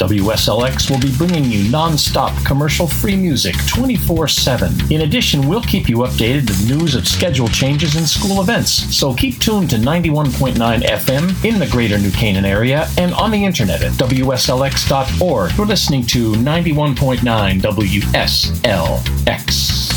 WSLX will be bringing you non-stop commercial-free music 24/7. In addition, we'll keep you updated with news of schedule changes and school events. So keep tuned to 91.9 FM in the greater New Canaan area and on the internet at WSLX.org. You're listening to 91.9 WSLX.